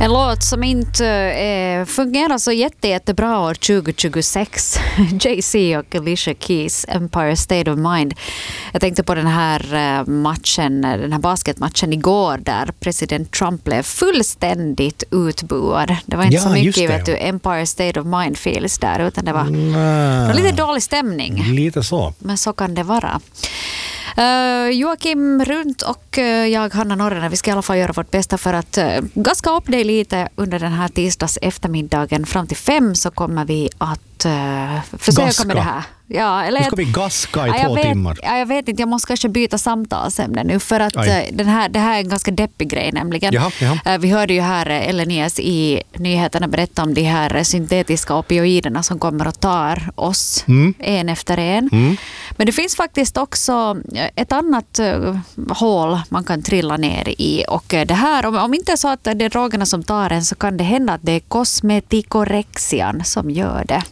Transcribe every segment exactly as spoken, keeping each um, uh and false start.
En låt som inte eh, fungerar så jätte, jättebra år tjugo tjugosex. Jay-Z och Alicia Keys, Empire State of Mind. Jag tänkte på den här eh, matchen, den här basketmatchen igår där president Trump blev fullständigt utbuad. Det var inte Ja, så mycket just det. vet du, Empire State of Mind feels där, utan det var, Nä. det var lite dålig stämning. Lite så. Men så kan det vara. Uh, Joakim Runt och uh, jag, Hanna Norren, vi ska i alla fall göra vårt bästa för att uh, gaska upp dig lite under den här tisdags eftermiddagen. Fram till fem så kommer vi att uh, försöka Gaska. med det här. Ja, eller Nu ska vi gaska i ja, jag två vet, timmar. Ja, jag vet inte, jag måste kanske byta samtalsämne nu för att uh, den här, det här är en ganska deppig grej nämligen. Jaha, jaha. Uh, vi hörde ju här uh, Ellen Nias i nyheterna berätta om de här uh, syntetiska opioiderna som kommer och tar oss Mm. en efter en. Mm. Men det finns faktiskt också ett annat uh, hål man kan trilla ner i. Och uh, det här, om, om inte är så att det är drogerna som tar en, så kan det hända att det är kosmetikorexian som gör det.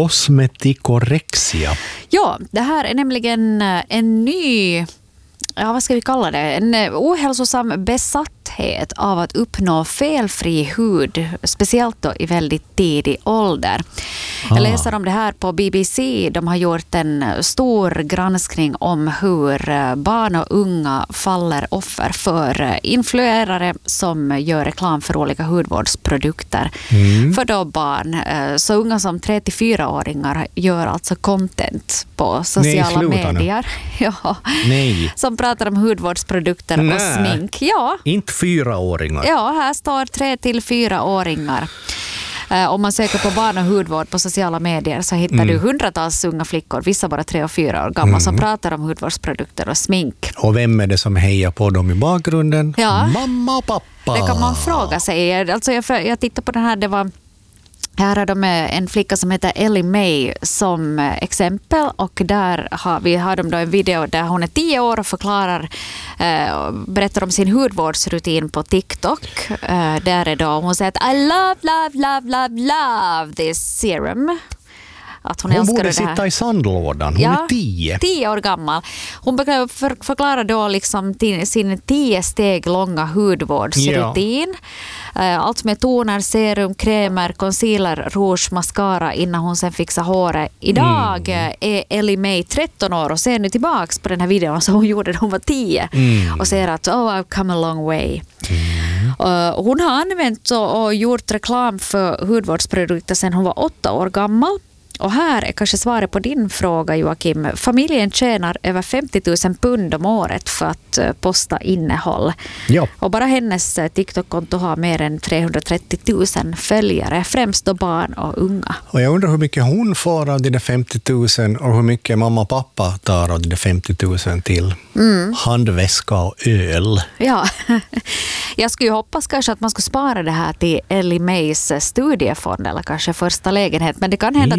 Kosmetikorexia. Ja, det här är nämligen uh, en ny, ja vad ska vi kalla det, en uh, ohälsosam besatthet av att uppnå felfri hud, speciellt då i väldigt tidig ålder. Jag läser om det här på B B C. De har gjort en stor granskning om hur barn och unga faller offer för influerare som gör reklam för olika hudvårdsprodukter Mm. för då barn. Så unga som tre till fyra-åringar gör alltså content på sociala Nej, sluta nu. medier. Ja, Nej. som pratar om hudvårdsprodukter och Nej. smink. Ja, Inte fyraåringar. ja, här står tre till fyra-åringar. Eh, Om man söker på barn och hudvård på sociala medier så hittar Mm. du hundratals unga flickor, vissa bara tre och fyra år gamla, Mm. som pratar om hudvårdsprodukter och smink. Och vem är det som hejar på dem i bakgrunden? Ja. Mamma och pappa. Det kan man fråga sig. Alltså jag, jag tittar på den här, det var... Här har de en flicka som heter Ellie Mae som exempel, och där har vi har de då en video där hon är tio år och förklarar, eh, berättar om sin hudvårdsrutin på TikTok. Eh, där är då hon säger att I love, love, love, love, love this serum. Att hon, Hon älskar borde det här. sitta i sandlådan. Hon Ja, är tio. tio år gammal. Hon börjar för, förklara då liksom till, sin tio steg långa hudvårdsrutin. Eh, Allt med toner, serum, krämer, concealer, rouge, mascara innan hon sen fixar håret. Idag Mm. eh, är Ellie Mae tretton år och ser nu tillbaks på den här videon som hon gjorde när hon var tio. Mm. Och säger att oh, I've come a long way. Uh, hon har använt och, och gjort reklam för hudvårdsprodukter sedan hon var åtta år gammal. Och här är kanske svaret på din fråga, Joakim. Familjen tjänar över femtio tusen pund om året för att uh, posta innehåll. Ja. Och bara hennes uh, TikTok-konto har mer än trehundratrettio tusen följare, främst då barn och unga. Och jag undrar hur mycket hon får av de där femtio tusen och hur mycket mamma och pappa tar av de där femtio tusen till handväska och öl. Ja, jag skulle ju hoppas kanske att man skulle spara det här till Ellie Mays studiefond eller kanske första lägenhet, men det kan hända